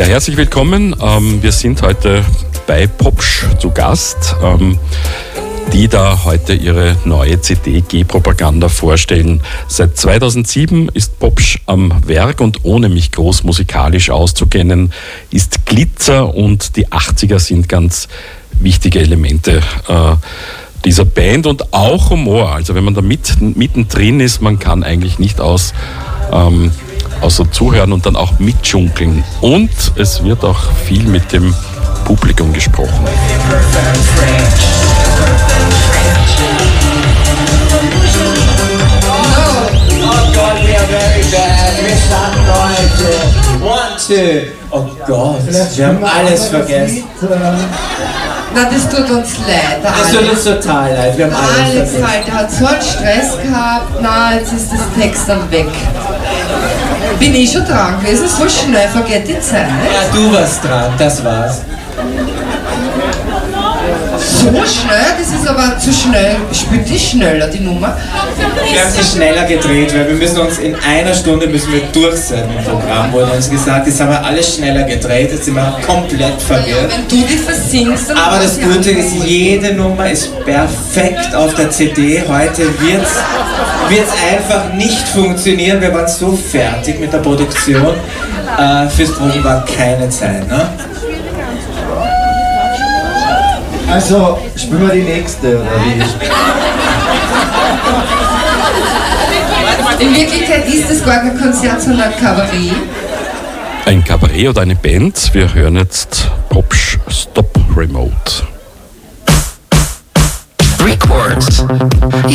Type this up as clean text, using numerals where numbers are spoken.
Ja, herzlich willkommen. Wir sind heute bei Popsch zu Gast, die da heute ihre neue CD G-Propaganda vorstellen. Seit 2007 ist Popsch am Werk und ohne mich groß musikalisch auszukennen, ist Glitzer und die 80er sind ganz wichtige Elemente dieser Band und auch Humor. Also wenn man da mittendrin ist, man kann eigentlich nicht außer zuhören und dann auch mitschunkeln. Und es wird auch viel mit dem Publikum gesprochen. Oh Gott, wir haben alles vergessen. Na, das tut uns leid. Das tut uns total leid, wir haben alles vergessen. Der hat so einen Stress gehabt, na, jetzt ist das Text dann weg. Bin ich schon dran gewesen, so schnell vergeht die Zeit. Ja, du warst dran, das war's. So schnell? Das ist aber zu schnell. Spielt die schneller, die Nummer? Wir haben sie schneller gedreht, weil wir müssen uns in einer Stunde durch sein im Programm. Wurde uns gesagt, das haben wir alles schneller gedreht, jetzt sind wir komplett verwirrt. Ja, wenn du die versingst, dann aber das Gute ist, jede Nummer ist perfekt auf der CD. Heute wird's einfach nicht funktionieren. Wir waren so fertig mit der Produktion. Fürs Proben war keine Zeit, ne? Also, spielen wir die nächste, oder wie? In Wirklichkeit ist das gar kein Konzert, sondern ein Kabarett. Ein Kabarett oder eine Band. Wir hören jetzt Popsch Stop Remote. Records.